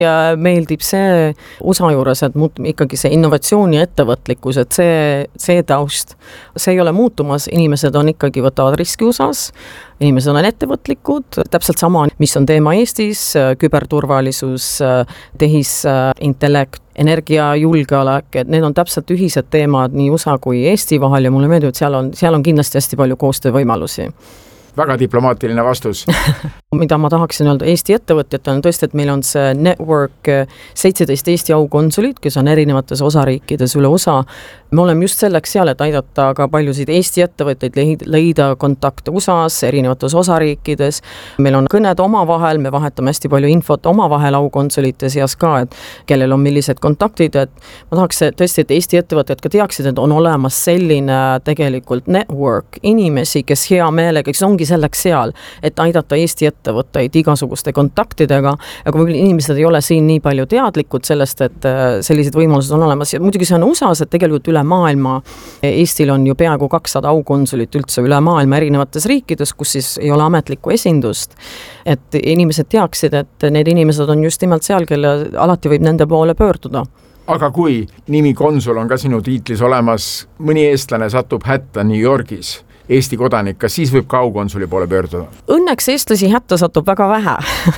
ja meeldib see USA juures, et ikkagi see innovatsioon ja ettevõtlikkus, et see taust, see ei ole muutumas, inimesed on ikkagi võtavad riski USAs, inimesed on ettevõtlikud, täpselt sama, mis on teema Eestis, küberturvalisus, tehisintellekt, energiajulgeolek, et need on täpselt ühised teemad nii USA kui Eesti vahel ja mulle meeldib, et seal on kindlasti hästi palju koostöövõimalusi. Väga diplomaatiline vastus. Mida ma tahaksin öelda Eesti ettevõtjatele on tõesti, et meil on see network 17 Eesti aukonsulit, kes on erinevates osariikides üle USA. Me oleme just selleks seal, et aidata ka paljusid Eesti ettevõtteid leida kontakte USAs, erinevates osariikides. Meil on kõned omavahel, me vahetame hästi palju infot omavahel aukonsulite seas ka, et kellel on millised kontaktid, et ma tahaks tõesti, et Eesti ettevõtted ka teaksid, et on olemas selline tegelikult network inimesi, kes hea meelega, kes ongi selleks seal, et aidata Eesti ettevõtteid igasuguste kontaktidega, aga võib-olla inimesed ei ole siin nii palju teadlikud sellest, et sellised võimalused on olemas ja muidugi see on USAs, et tegelikult üle maailma, Eestil on ju peaaegu 200 aukonsulit üldse üle maailma erinevates riikides, kus siis ei ole ametlikku esindust, et inimesed teaksid, et need inimesed on just nimelt seal, kelle alati võib nende poole pöörduda. Aga kui nimi konsul on ka sinu tiitlis olemas, mõni eestlane satub hätta New Yorgis, Eesti kodanik, kas siis võib ka aukonsuli poole pöörduda? Õnneks eestlasi hätta satub väga vähe,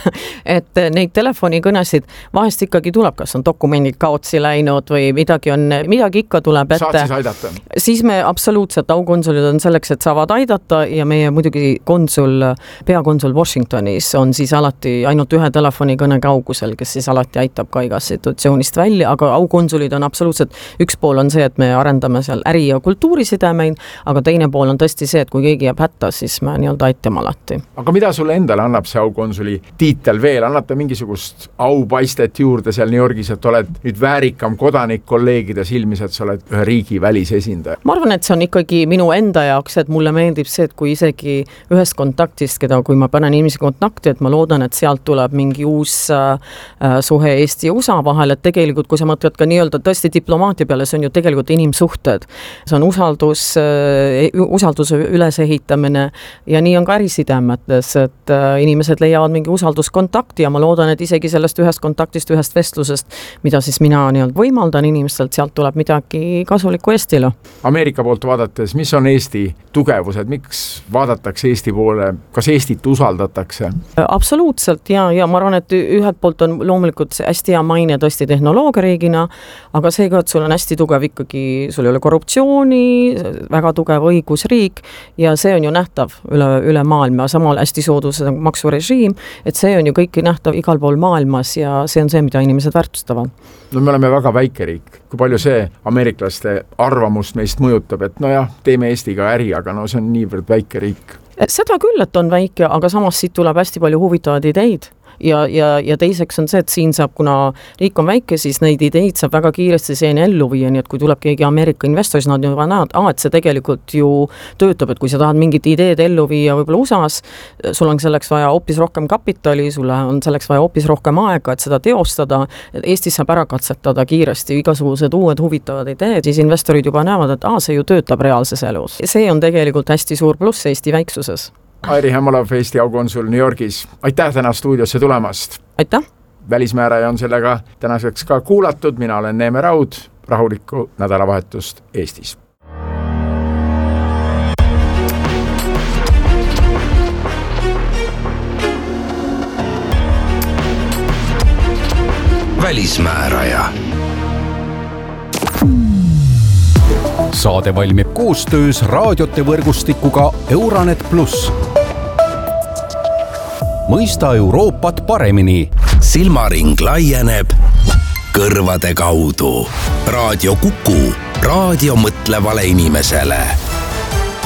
et neid telefonikõnesid vahest ikkagi tuleb, kas on dokumendid kaotsi läinud või midagi ikka tuleb ette. Saad siis aidata? Siis me absoluutselt, aukonsulid on selleks, et saavad aidata ja meie muidugi peakonsul Washingtonis on siis alati ainult ühe telefonikõne kaugusel, kes siis alati aitab ka igast situatsioonist välja, aga aukonsulid on absoluutselt, üks pool on see, et me arendame seal äri- ja kultuurisidemeid, aga teine pool on tõesti see, et kui keegi jääb hätta, siis me aitame alati. Aga mida sulle endale annab see aukonsuli tiitel veel? Annab ta mingisugust aupaistet juurde seal New Yorgis, et oled nüüd väärikam kodanik kolleegide silmis, et sa oled ühe riigi välisesindaja? Ma arvan, et see on ikkagi minu enda jaoks, et mulle meeldib see, et kui isegi ühest kontaktist, kui ma panen inimesi kontakti, et ma loodan, et sealt tuleb mingi uus suhe Eesti ja USA vahel, et tegelikult, kui sa mõtled ka nii-öelda tõesti diplomaatia peale, see on ju tegelikult inimsuhted. See on usalduse ülesehitamine ja nii on ka ärisidemetes, et inimesed leiavad mingi usalduskontakti ja ma loodan, et isegi sellest ühest kontaktist, ühest vestlusest, mida siis mina võimaldan inimestelt, sealt tuleb midagi kasulikku Eestile. Ameerika poolt vaadates, mis on Eesti tugevused, miks vaadatakse Eesti poole, kas Eestit usaldatakse? Absoluutselt ja ma arvan, et ühelt poolt on loomulikult hästi hea maine tõesti tehnoloogiariigina, aga seega, et sul on hästi tugev ikkagi, sul ei ole korruptsiooni, väga tugev õigusriik ja see on ju nähtav üle maailma, samal hästi soodus maksurežiim, et see on ju kõik nähtav igal pool maailmas ja see on see, mida inimesed väärtustavad. No me oleme väga väike riik. Kui palju see ameeriklaste arvamust meist mõjutab, et teeme Eestiga äri, aga see on niivõrd väike riik? Seda küll, et on väike, aga samas siit tuleb hästi palju huvitavad ideid. Ja teiseks on see, et siin saab, kuna riik on väike, siis neid ideid saab väga kiiresti seeni ellu viia, nii et kui tuleb keegi Ameerika investor, siis nad juba näevad, et see tegelikult ju töötab, et kui sa tahad mingit ideed ellu viia võib-olla USAs, sul on selleks vaja hoopis rohkem kapitali, sul on selleks vaja hoopis rohkem aega, et seda teostada, et Eestis saab ära katsetada kiiresti igasugused uued huvitavad ideed, siis investorid juba näevad, et see ju töötab reaalses elus. See on tegelikult hästi suur pluss Eesti väiksuses. Airi Hammalov, Eesti aukonsul New Yorgis. Aitäh täna stuudiosse tulemast. Aitäh. Välismääraja on sellega tänaseks ka kuulatud. Mina olen Neeme Raud. Rahulikku nädalavahetust Eestis. Välismääraja. Saade valmib koostöös raadiote võrgustikuga Euranet Plus. Mõista Euroopat paremini. Silmaring laieneb kõrvade kaudu. Raadio Kuku. Raadio mõtlevale inimesele.